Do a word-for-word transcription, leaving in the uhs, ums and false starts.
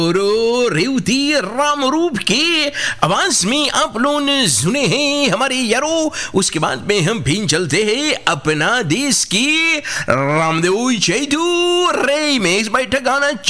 रो रेवती राम रूप के आवाज में आप लोगों ने सुने हैं हमारे यारो। उसके बाद में हम भी चलते हैं अपना देश की रामदेव चैतू रे में इस बैठक गाना